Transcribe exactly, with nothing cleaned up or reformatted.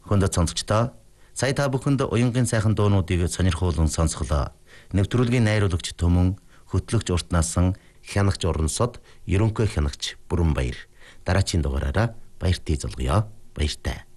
Хүнд сонсогчдоо сая та бүхэнд уянгийн сайхан дуунуудыг сонирхуулан сонсголоо. Нэвтрүүлгийн найруулагч Төмөн, хөтлөгч урт насан, хянагч Орносод, ерөнхий хянагч Бүрэнбаяр. Дараагийн дугаараараа баяртай зулгая. Баяртай.